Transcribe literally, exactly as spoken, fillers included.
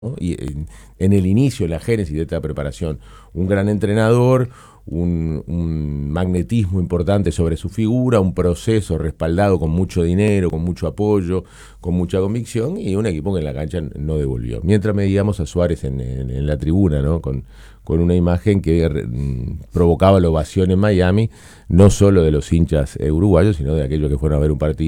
¿no? Y en, en el inicio, la génesis de esta preparación, un gran entrenador, un, un magnetismo importante sobre su figura, un proceso respaldado con mucho dinero, con mucho apoyo, con mucha convicción, y un equipo que en la cancha no devolvió. Mientras medíamos a Suárez en, en, en la tribuna, ¿no? con, con una imagen que mm, provocaba la ovación en Miami, no solo de los hinchas eh, uruguayos, sino de aquellos que fueron a ver un partido